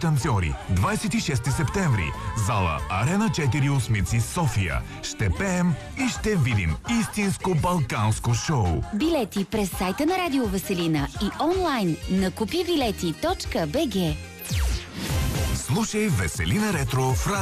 танцори. 26 септември. Зала Арена 4 Осмици, София. Ще пеем и ще видим истинско балканско шоу. Билети през сайта на Радио Веселина и онлайн на kupibилети.bg. Слушай Веселина Ретро в